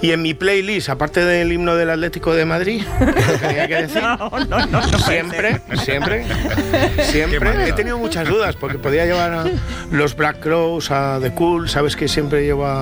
Y en mi playlist, aparte del himno del Atlético de Madrid, tenía que decir, siempre he tenido muchas dudas, porque podía llevar a los Black Crowes, a The Cool, sabes que siempre lleva